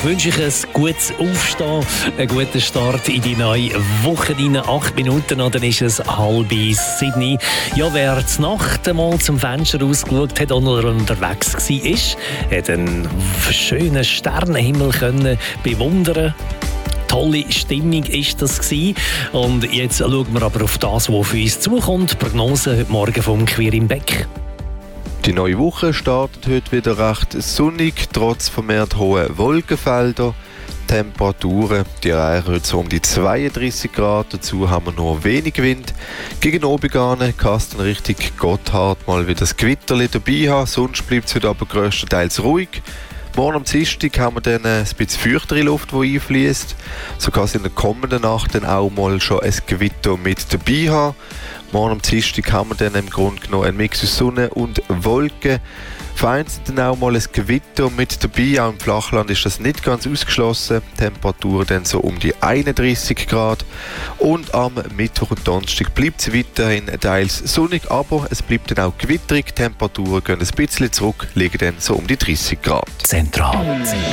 wünsche euch ein gutes Aufstehen, einen guten Start in die neue Woche rein. 8 Minuten noch, dann ist es 6:30. Ja, wer zur Nacht einmal zum Fenster rausgeschaut hat oder unterwegs war, hat einen schönen Sternenhimmel können bewundern. Tolle Stimmung war das gewesen. Und jetzt schauen wir aber auf das, was für uns zukommt. Die Prognose heute Morgen vom Quirin Beck. Die neue Woche startet heute wieder recht sonnig, trotz vermehrt hoher Wolkenfelder. Temperaturen, die erreichen heute so um die 32 Grad. Dazu haben wir nur wenig Wind. Gegen oben kann es dann Richtung Gotthard mal wieder das Gewitterli dabei haben. Sonst bleibt es heute aber grösstenteils ruhig. Morgen am Dienstag haben wir dann ein bisschen feuchtere Luft, die einfließt. So kann es in der kommenden Nacht dann auch mal schon ein Gewitter mit dabei haben. Morgen am Dienstag haben wir dann im Grunde genommen einen Mix aus Sonne und Wolken. Vereinzelt dann auch mal ein Gewitter mit dabei. Auch im Flachland ist das nicht ganz ausgeschlossen. Temperaturen dann so um die 31 Grad. Und am Mittwoch und Donnerstag bleibt es weiterhin teils sonnig, aber es bleibt dann auch gewitterig. Temperaturen gehen ein bisschen zurück, liegen dann so um die 30 Grad. Zentral.